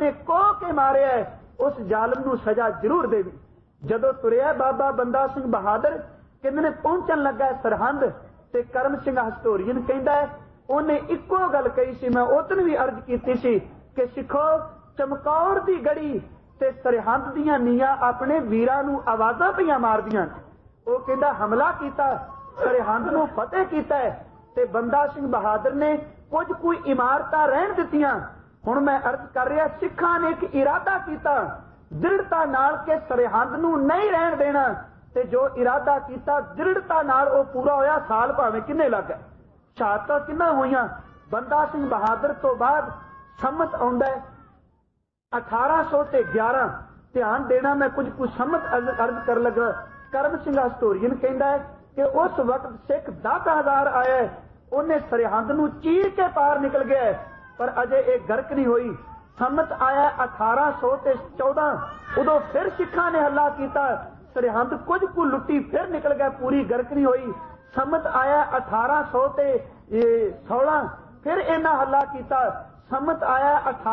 ने कोह के मारिया उस जालम नूं सजा जरूर देवी। जदों तुरिया बाबा बंदा सिंह बहादुर किन्ने पहुंचन लगा सरहंद ते करम सिंह हस्टोरियन कहंदा है उन्हें इक्को गल कही सी, मैं उदन भी अर्ज की सी कि सिखो चमकौर दी गड़ी ते सरहंद दियां नीआं अपने वीरां नूं आवाज़ां पईयां मारदियां। वो कहंदा हमला कीता, सरहंद नूं फतेह कीता ते बंदा सिंह बहादुर ने कुछ कोई इमारतां रहन दित्तियां। हुण मैं अर्ज कर रहा, सिखां ने एक इरादा कीता दृढ़ता नाल के सरहंद नूं नहीं रहन देना ते जो इरादा कीता दृढ़ता नाल वो पूरा होया। साल भावें किन्ने लग गए, शहादतां किन्ना होईयां। बंदा सिंह बहादुर तो बाद सम्मत आउंदा है 1811। ध्यान देना, मैं कुछ सम्मत अर्ज कर लगा। करम सिंह हस्टोरियन कहंदा है कि उस वक्त सिख 10,000 आया, उन्हें सरहंद नूं चीर के पार निकल गया, पर अजे एक गर्क नहीं हुई। सम्मत आया 1814, उदों फिर सिखां ने हल्ला किया, सरहंद कुछ को लुटी फिर निकल गया, पूरी गर्क नहीं हुई। सम्मत आया 1816, फिर इन्हां हल्ला किया। सम्मत आया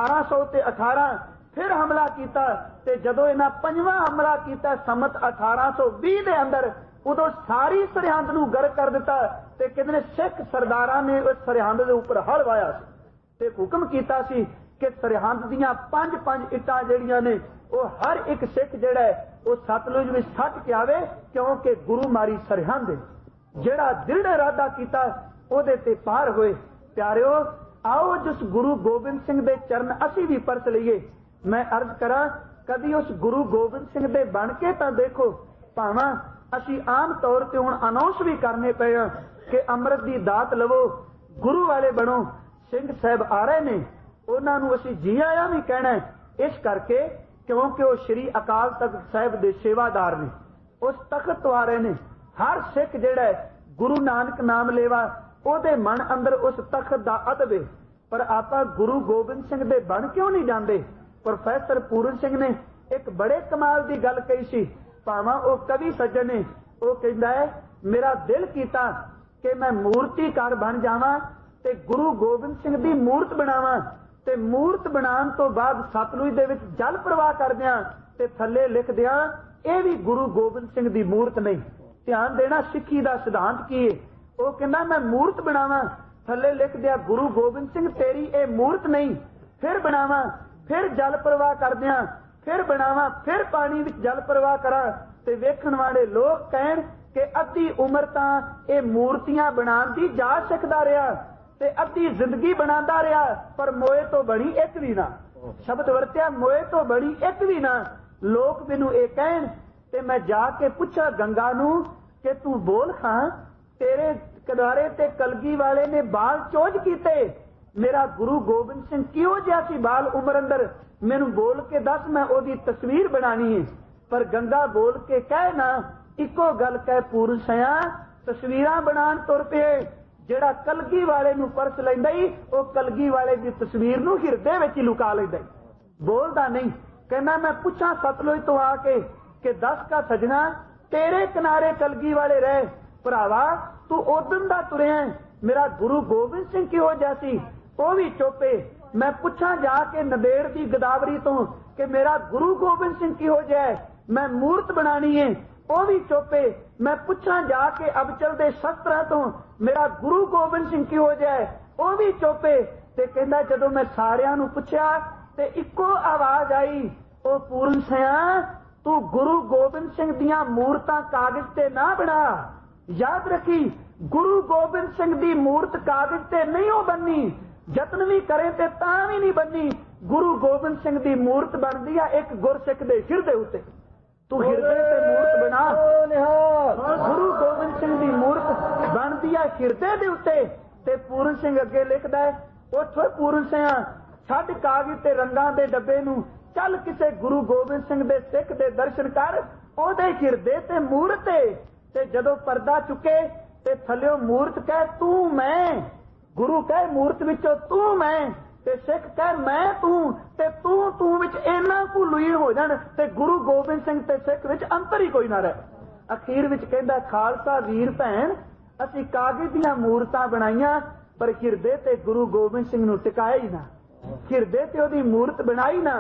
1818, फिर हमला किया ते जदों इन्हां पंजवां हमला किया सम्मत 1820 दे अंदर, उदों सारी सरहंद नूं गर्क कर दिता ते कितने सिख सरदारां ने उस सरहंद दे उपर हल वाया ते हुक्म कीता सी कि सरहंद दियां 5-5 इट्टां जिहड़ियां ने वो हर एक सिख जिहड़ा है वो सतलुज विच सट के आवे, क्योंकि गुरु मारी सरहंद है। जिहड़ा दृढ़ इरादा कीता ओहदे ते पार होए। प्यारिओ, आओ जिस गुरु गोबिंद सिंह दे चरण असीं भी परस लईए। मैं अर्ज करां, कदी उस गुरु गोबिंद सिंह दे बन के तां देखो। भावां असीं आम तौर ते हुण अनाउंस भी करने पए आ कि अमृत दी दात लवो, गुरु वाले बनो। सिंह साहब आ रहे ने, उन्हां नूं असीं जी आया भी कहना है, इस करके क्योंकि वो श्री अकाल तख्त साहिब दे सेवादार ने, उस तख्त तो आ रहे ने। हर सिख जिहड़ा है गुरु नानक नाम लेवा, ओहदे मन अंदर उस तख्त दा अदब है। पर आपां गुरु गोबिंद सिंह दे बन क्यों नहीं जांदे? प्रोफैसर पूरन सिंह ने एक बड़े कमाल दी गल कही सी। भावां वो कवि सज्जन ने, वो कहंदा है मेरा दिल कीता कि मैं मूर्तिकार बन जावां ते गुरु गोबिंद सिंह दी मूर्त बनावां ते मूर्त बनाउण तो बाद सतलुज दे विच जल प्रवाह कर दियां ते थल्ले लिख दियां ये भी गुरु गोबिंद सिंह दी मूर्त नहीं। ध्यान देना, सिੱਖੀ दा सिद्धांत की है। वो कहंदा मैं मूर्त बनावां, थल्ले लिख दिया गुरु गोबिंद सिंह तेरी ये मूर्त नहीं। फिर बनावां, फिर जल प्रवाह कर दियां, फिर बनावां, फिर पानी विच जल प्रवाह करां ते वेखण वाले लोग कहण कि अद्धी उम्र तां ये मूर्तियां बनाउण दी जाच सिखदा रहा ते अद्धी जिंदगी बनांदा रहा, पर मोए तो बणी एक भी ना। शब्द वरत्या, मोए तो बणी एक भी ना। लोग मैनू ये कहण ते मैं जाके पुछा गंगा नूं कि तू बोल खां, तेरे किनारे ते कलगी वाले ने बाल चोज कीते, मेरा गुरु गोबिंद सिंह किहो जिहा सी बाल उम्र अंदर, मैनू बोल के दस, मैं ओदी तस्वीर बनानी है। पर गंगा बोल के कह ना, इको गल कह पूरन सया, तस्वीरां बनाण तुर पे। जिहड़ा कलगी वाले नूं परस लैंदा ही, वो कलगी वाले दी तस्वीर नूं हिरदे विच ही लुका लैंदा, बोलदा नहीं। कहना मैं पुछां सतलुज तो आके कि दस का सजना तेरे किनारे कलगी वाले रहे, भरावा तू उदन दा तुरिया, मेरा गुरु गोबिंद सिंह किहो जिहा सी वो भी चुपे। मैं पुछां जाके नदेड़ दी गदावरी तो कि मेरा गुरु गोबिंद सिंह किहो जिहा है, मैं मूर्त बनानी है, वो भी चुपे। मैं पुछां जाके अबचल दे शस्त्रां तो मेरा गुरु गोबिंद सिंह किहो जिहा है, वो भी चुपे। ते कहंदा जदों मैं सारियां नूं पुछया ते इक्को आवाज आई, ओ पूरन सिया तू गुरु गोबिंद सिंह दियां मूर्तां कागज ते ना बना। याद रखी, गुरु गोबिंद सिंह दी मूर्त कागज ते नहीं हो बननी, जतन भी करे ते तां भी नहीं बननी। गुरु गोबिंद सिंह दी मूर्त बनदी है एक गुरसिख दे हिरदे उत्ते। तू हिरदे ते मूर्त बना, गुरु गोबिंद सिंह दी मूर्त बनदी है हिरदे दे उत्ते। ते पूरन सिंह अगे लिखदा है, उठ पूरन सिंह छड्ड कागज ते रंगां दे डब्बे नूं, चल किसे गुरु गोबिंद सिंह दे सिख दे दर्शन कर, ओदे हिरदे ते मूर्त ते जदों पर्दा चुके ते थल्लियों मूर्त कह तू मैं, गुरु कह मूर्त विचों तू मैं, ते सिख कह मैं तू, ते तू विच इन्ना कु लुई हो जाण ते गुरु गोबिंद सिंह ते सिख विच अंतर ही कोई ना रहे। अखीर विच कहंदा खालसा वीर भैण, असीं कागज दीयां मूर्तां बनाईयां पर हिरदे ते गुरु गोबिंद सिंह नूं टिकाया ही ना, हिरदे ते ओदी मूर्त बनाई ना।